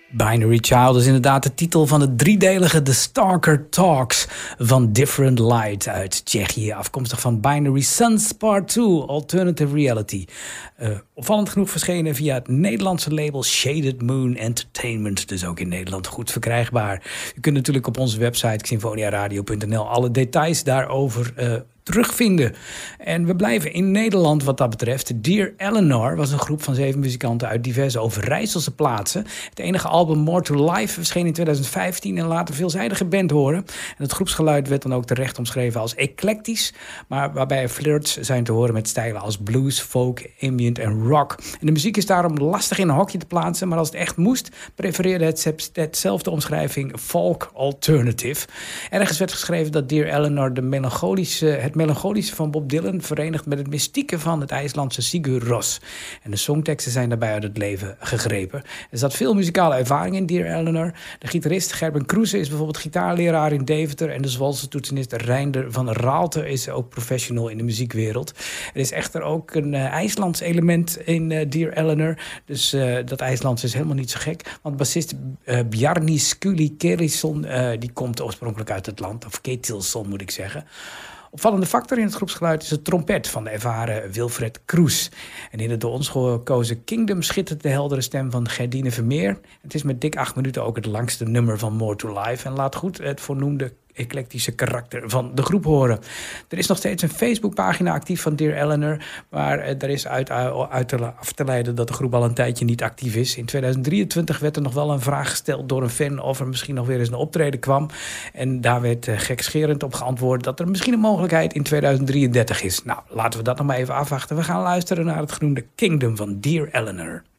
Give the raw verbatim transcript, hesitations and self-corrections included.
Binary Child is inderdaad de titel van het driedelige The Stalker Talks van Different Light uit Tsjechië. Afkomstig van Binary Suns Part twee, Alternative Reality. Uh, opvallend genoeg verschenen via het Nederlandse label Shaded Moon Entertainment. Dus ook in Nederland goed verkrijgbaar. U kunt natuurlijk op onze website xinfoniaradio punt n l alle details daarover uh, terugvinden. En we blijven in Nederland wat dat betreft. Dear Eleanor was een groep van zeven muzikanten uit diverse Overijsselse plaatsen. Het enige album More to Life verscheen in twintig vijftien en laat een veelzijdige band horen. En het groepsgeluid werd dan ook terecht omschreven als eclectisch, maar waarbij flirts zijn te horen met stijlen als blues, folk, ambient en rock. En de muziek is daarom lastig in een hokje te plaatsen, maar als het echt moest, prefereerde het hetzelfde omschrijving folk alternative. Ergens werd geschreven dat Dear Eleanor de melancholische, het melancholische van Bob Dylan verenigt met het mystieke van het IJslandse Sigur Rós. En de songteksten zijn daarbij uit het leven gegrepen. Er zat veel muzikale ervaring in Dear Eleanor. De gitarist Gerben Kroese is bijvoorbeeld gitaarleraar in Deventer en de Zwolse toetsenist Reinder van Raalte is ook professional in de muziekwereld. Er is echter ook een uh, IJslands element in uh, Dear Eleanor. Dus uh, dat IJslands is helemaal niet zo gek. Want bassist uh, Bjarni Skuli Kerilsson, uh, die komt oorspronkelijk uit het land. Of Ketilsson moet ik zeggen. Opvallende factor in het groepsgeluid is de trompet van de ervaren Wilfred Kroes. En in de door ons gekozen Kingdom schittert de heldere stem van Gerdine Vermeer. Het is met dik acht minuten ook het langste nummer van More to Life en laat goed het voornoemde eclectische karakter van de groep horen. Er is nog steeds een Facebookpagina actief van Dear Eleanor, maar er is uit, uit te, af te leiden dat de groep al een tijdje niet actief is. In tweeduizend drieëntwintig werd er nog wel een vraag gesteld door een fan of er misschien nog weer eens een optreden kwam. En daar werd uh, gekscherend op geantwoord dat er misschien een mogelijkheid in tweeduizend drieëndertig is. Nou, laten we dat nog maar even afwachten. We gaan luisteren naar het genoemde Kingdom van Dear Eleanor.